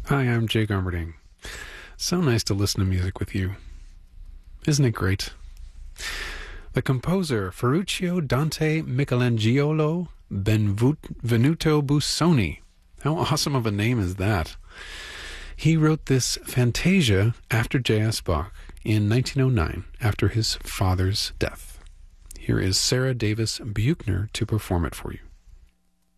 Hi, I'm Jay Garmerding. So nice to listen to music with you. Isn't it great? The composer Ferruccio Dante Michelangelo Benvenuto Busoni. How awesome of a name is that? He wrote this Fantasia after J.S. Bach in 1909 after his father's death. Here is Sarah Davis Buchner to perform it for you.